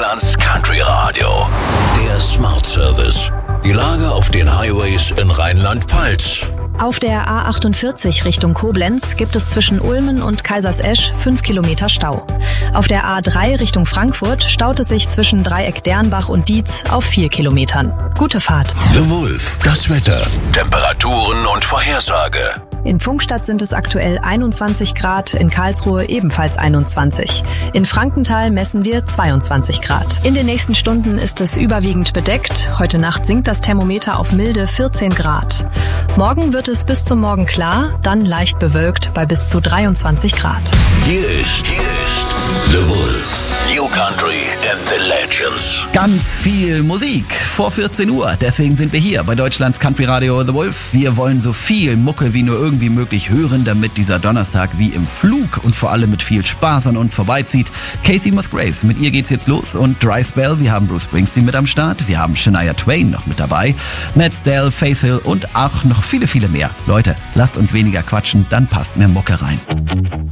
Deutschlands Country Radio. Der Smart Service. Die Lage auf den Highways in Rheinland-Pfalz. Auf der A48 Richtung Koblenz gibt es zwischen Ulmen und Kaisersesch 5 Kilometer Stau. Auf der A3 Richtung Frankfurt staut es sich zwischen Dreieck Dernbach und Dietz auf 4 Kilometern. Gute Fahrt. The Wolf, das Wetter, Temperaturen und Vorhersage. In Pfungstadt sind es aktuell 21 Grad, in Karlsruhe ebenfalls 21. In Frankenthal messen wir 22 Grad. In den nächsten Stunden ist es überwiegend bedeckt. Heute Nacht sinkt das Thermometer auf milde 14 Grad. Morgen wird es bis zum Morgen klar, dann leicht bewölkt bei bis zu 23 Grad. Hier ist The Wolf. New Country and the Legends. Ganz viel Musik vor 14 Uhr. Deswegen sind wir hier bei Deutschlands Country Radio The Wolf. Wir wollen so viel Mucke wie nur irgendwie möglich hören, damit dieser Donnerstag wie im Flug und vor allem mit viel Spaß an uns vorbeizieht. Casey Musgraves, mit ihr geht's jetzt los. Und Dry Spell, wir haben Bruce Springsteen mit am Start. Wir haben Shania Twain noch mit dabei. Ned Stell, Faith Hill und auch noch viele, viele mehr. Leute, lasst uns weniger quatschen, dann passt mehr Mucke rein.